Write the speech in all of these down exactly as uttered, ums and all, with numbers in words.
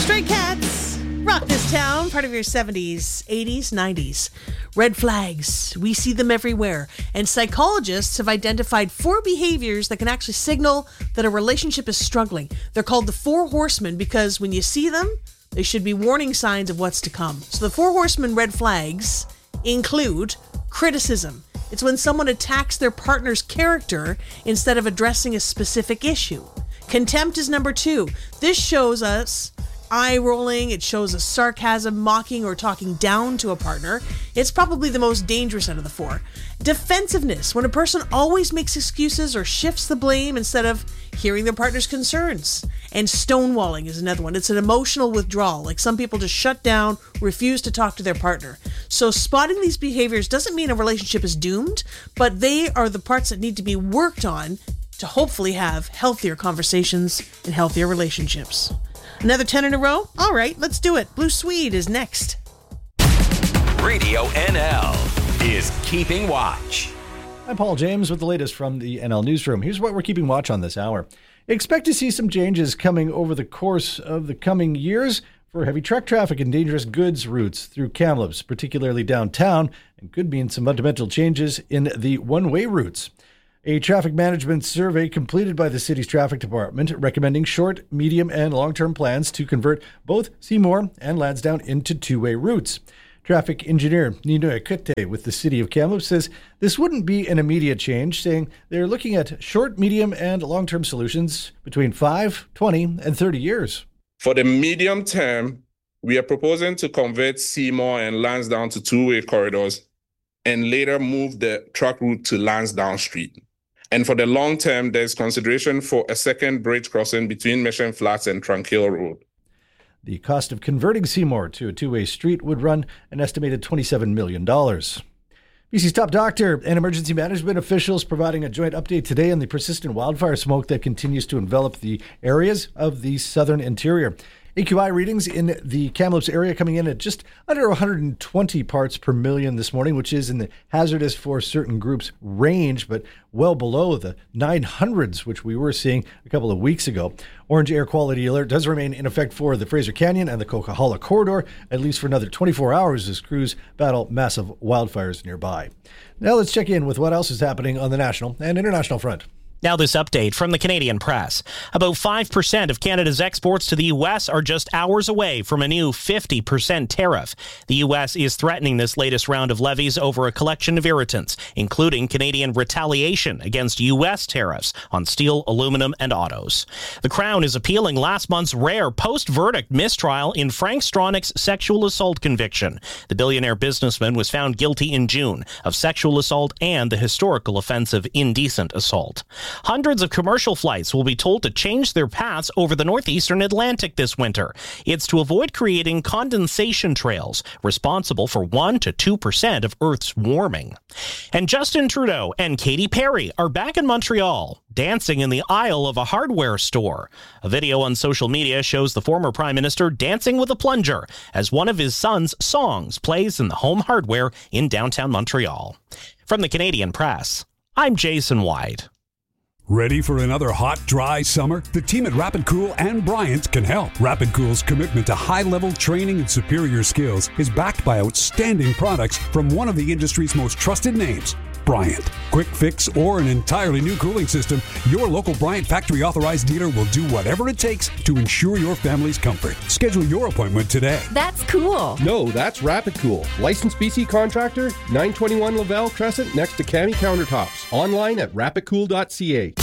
Stray Cats, rock this town, part of your seventies, eighties, nineties. Red flags, we see them everywhere. And psychologists have identified four behaviors that can actually signal that a relationship is struggling. They're called the Four Horsemen because when you see them, they should be warning signs of what's to come. So the Four Horsemen red flags include criticism. It's when someone attacks their partner's character instead of addressing a specific issue. Contempt is number two. This shows us eye rolling, it shows us sarcasm, mocking, or talking down to a partner. It's probably the most dangerous out of the four. Defensiveness, when a person always makes excuses or shifts the blame instead of hearing their partner's concerns. And stonewalling is another one. It's an emotional withdrawal, like some people just shut down, refuse to talk to their partner. So spotting these behaviors doesn't mean a relationship is doomed, but they are the parts that need to be worked on to hopefully have healthier conversations and healthier relationships. Another ten in a row? All right, let's do it. Blue Swede is next. Radio N L is Keeping Watch. I'm Paul James with the latest from the N L Newsroom. Here's what we're keeping watch on this hour. Expect to see some changes coming over the course of the coming years for heavy truck traffic and dangerous goods routes through Kamloops, particularly downtown, and could mean some fundamental changes in the one-way routes. A traffic management survey completed by the city's traffic department recommending short, medium, and long-term plans to convert both Seymour and Lansdowne into two-way routes. Traffic engineer Nino Ekute with the city of Kamloops says this wouldn't be an immediate change, saying they're looking at short, medium, and long-term solutions between five, twenty, and thirty years. For the medium term, we are proposing to convert Seymour and Lansdowne to two-way corridors and later move the truck route to Lansdowne Street. And for the long term, there's consideration for a second bridge crossing between Mission Flats and Tranquil Road. The cost of converting Seymour to a two-way street would run an estimated twenty-seven million dollars. B C's top doctor and emergency management officials providing a joint update today on the persistent wildfire smoke that continues to envelop the areas of the southern interior. A Q I readings in the Kamloops area coming in at just under one hundred twenty parts per million this morning, which is in the hazardous for certain groups range, but well below the nine hundreds, which we were seeing a couple of weeks ago. Orange air quality alert does remain in effect for the Fraser Canyon and the Coquihalla corridor, at least for another twenty-four hours as crews battle massive wildfires nearby. Now let's check in with what else is happening on the national and international front. Now this update from the Canadian Press. About five percent of Canada's exports to the U S are just hours away from a new fifty percent tariff. The U S is threatening this latest round of levies over a collection of irritants, including Canadian retaliation against U S tariffs on steel, aluminum, and autos. The Crown is appealing last month's rare post-verdict mistrial in Frank Stronach's sexual assault conviction. The billionaire businessman was found guilty in June of sexual assault and the historical offense of indecent assault. Hundreds of commercial flights will be told to change their paths over the northeastern Atlantic this winter. It's to avoid creating condensation trails responsible for one to two percent of Earth's warming. And Justin Trudeau and Katy Perry are back in Montreal, dancing in the aisle of a hardware store. A video on social media shows the former prime minister dancing with a plunger as one of his son's songs plays in the Home Hardware in downtown Montreal. From the Canadian Press, I'm Jason White. Ready for another hot, dry summer? The team at Rapid Cool and Bryant can help. Rapid Cool's commitment to high-level training and superior skills is backed by outstanding products from one of the industry's most trusted names, Bryant. Quick fix or an entirely new cooling system, your local Bryant factory-authorized dealer will do whatever it takes to ensure your family's comfort. Schedule your appointment today. That's cool. No, that's Rapid Cool. Licensed B C contractor, nine twenty-one Lavelle Crescent next to Cami Countertops. Online at rapid cool dot c a.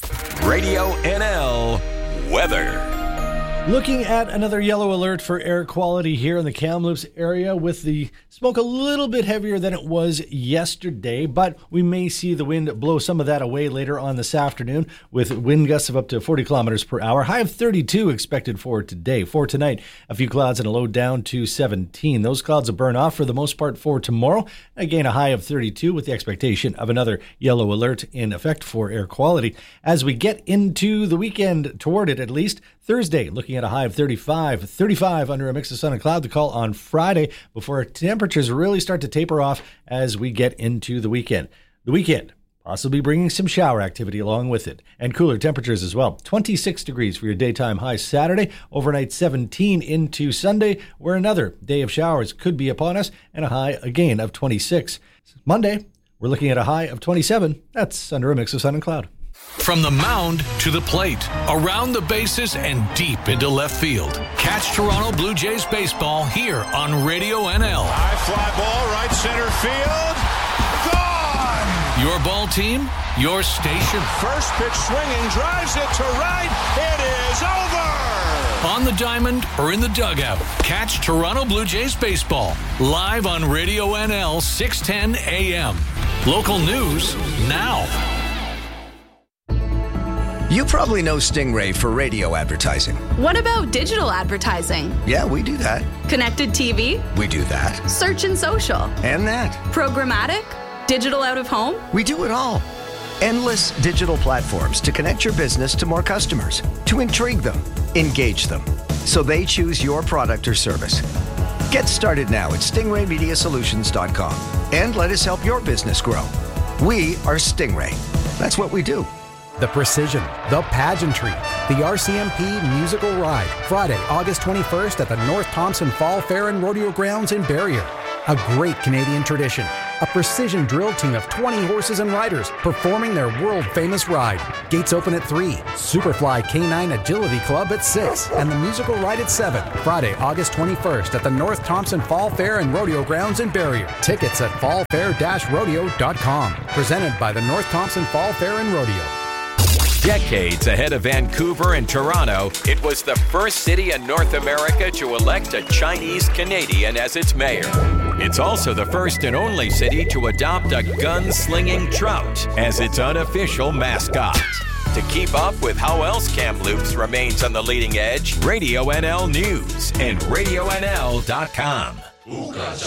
Radio N L weather. Looking at another yellow alert for air quality here in the Kamloops area, with the smoke a little bit heavier than it was yesterday, but we may see the wind blow some of that away later on this afternoon with wind gusts of up to forty kilometers per hour. High of thirty-two expected for today. For tonight, a few clouds and a low down to seventeen. Those clouds will burn off for the most part for tomorrow. Again, a high of thirty-two with the expectation of another yellow alert in effect for air quality. As we get into the weekend, toward it at least, Thursday, looking at a high of thirty-five. thirty-five under a mix of sun and cloud to call on Friday before temperatures really start to taper off as we get into the weekend. The weekend, possibly bringing some shower activity along with it. And cooler temperatures as well. twenty-six degrees for your daytime high Saturday, overnight seventeen into Sunday, where another day of showers could be upon us, and a high again of twenty-six. Monday, we're looking at a high of twenty-seven. That's under a mix of sun and cloud. From the mound to the plate, around the bases, and deep into left field. Catch Toronto Blue Jays baseball here on Radio N L. High fly ball, right center field. Gone! Your ball team, your station. First pitch swinging, drives it to right. It is over! On the diamond or in the dugout, catch Toronto Blue Jays baseball live on Radio N L six ten A M. Local news now. You probably know Stingray for radio advertising. What about digital advertising? Yeah, we do that. Connected T V? We do that. Search and social? And that. Programmatic? Digital out of home? We do it all. Endless digital platforms to connect your business to more customers, to intrigue them, engage them, so they choose your product or service. Get started now at stingray media solutions dot com and let us help your business grow. We are Stingray. That's what we do. The precision, the pageantry, the R C M P Musical Ride, Friday, August twenty-first at the North Thompson Fall Fair and Rodeo Grounds in Barrier. A great Canadian tradition, a precision drill team of twenty horses and riders performing their world-famous ride. Gates open at three, Superfly K nine Agility Club at six, and the musical ride at seven. Friday, August twenty-first at the North Thompson Fall Fair and Rodeo Grounds in Barrier. Tickets at fall fair dash rodeo dot com. Presented by the North Thompson Fall Fair and Rodeo. Decades ahead of Vancouver and Toronto, it was the first city in North America to elect a Chinese Canadian as its mayor. It's also the first and only city to adopt a gun-slinging trout as its unofficial mascot. To keep up with how else Kamloops remains on the leading edge, Radio N L News and radio n l dot com.